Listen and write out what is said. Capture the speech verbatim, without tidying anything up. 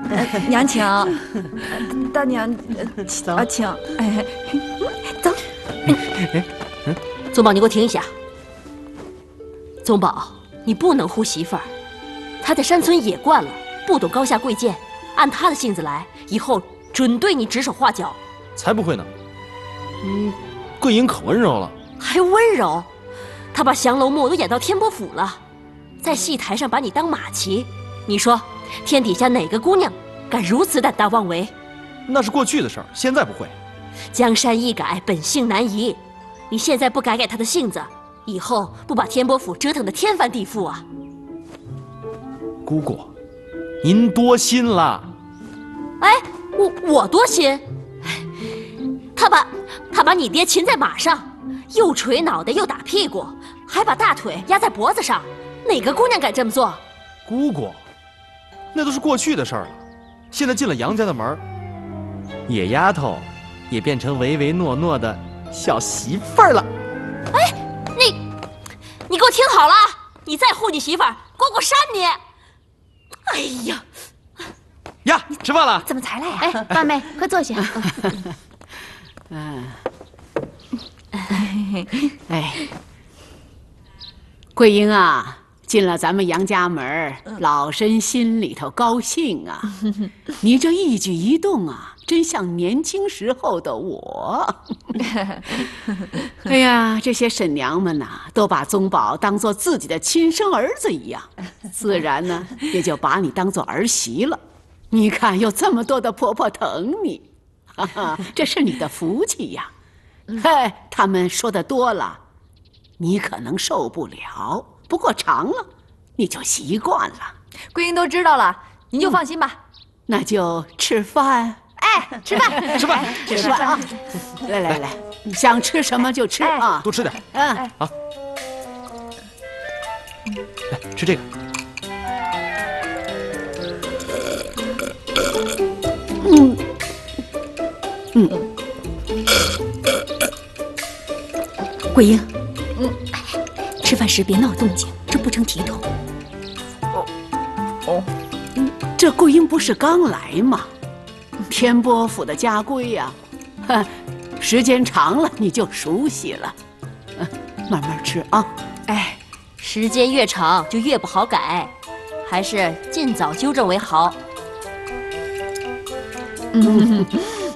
娘请，大娘啊请。哎，走。 宗宝，你给我停一下。宗宝，你不能护媳妇儿，她在山村野惯了，不懂高下贵贱，按她的性子来，以后准对你指手画脚。 才不会呢。嗯，桂英可温柔了。 还温柔？她把降龙木都演到天波府了，在戏台上把你当马骑。你说，天底下哪个姑娘敢如此胆大妄为？ 那是过去的事儿，现在不会。 江山易改，本性难移。你现在不改改她的性子，以后不把天波府折腾得天翻地覆啊！ 姑姑，您多心了。 哎，我我多心？他把他把你爹擒在马上，又捶脑袋又打屁股，还把大腿压在脖子上，哪个姑娘敢这么做？ 姑姑，那都是过去的事儿了。现在进了杨家的门，野丫头也变成唯唯诺诺的小媳妇儿了。 哎，你你给我听好了，你再护你媳妇儿，姑姑扇你！哎呀， 呀，吃饭了？ 怎么才来呀？ 哎，八妹，快坐下。 嗯，哎，桂英啊，进了咱们杨家门，老身心里头高兴啊。你这一举一动啊，真像年轻时候的我。哎呀，这些婶娘们呐，都把宗宝当做自己的亲生儿子一样，自然呢，也就把你当做儿媳了。你看，有这么多的婆婆疼你，哈哈，这是你的福气呀。嗨，他们说的多了，你可能受不了，不过尝了，你就习惯了。 桂英都知道了，您就放心吧。 那就吃饭。 哎，吃饭， 吃饭， 吃饭啊！来来来，想吃什么就吃啊， 多吃点。 嗯， 好，来吃这个。 嗯嗯， 桂英，嗯，吃饭时别闹动静，这不成体统。 哦哦， 嗯，这桂英不是刚来吗？天波府的家规呀，哼，时间长了你就熟悉了。嗯，慢慢吃啊。 哎，时间越长就越不好改，还是尽早纠正为好。 嗯，